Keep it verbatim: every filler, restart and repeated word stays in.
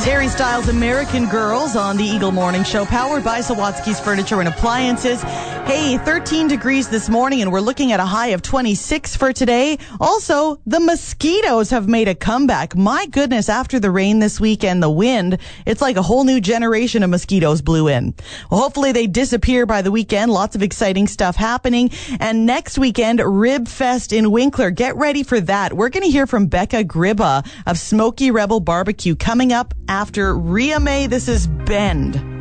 Harry Styles' American Girls on the Eagle Morning Show, powered by Sawatsky's Furniture and Appliances. Hey, thirteen degrees this morning, and we're looking at a high of twenty-six for today. Also, the mosquitoes have made a comeback. My goodness, after the rain this week and the wind, it's like a whole new generation of mosquitoes blew in. Well, hopefully they disappear by the weekend. Lots of exciting stuff happening. And next weekend, Rib Fest in Winkler. Get ready for that. We're going to hear from Becca Gribba of Smoky Rebel Barbecue coming up after Ria May. This is Bend.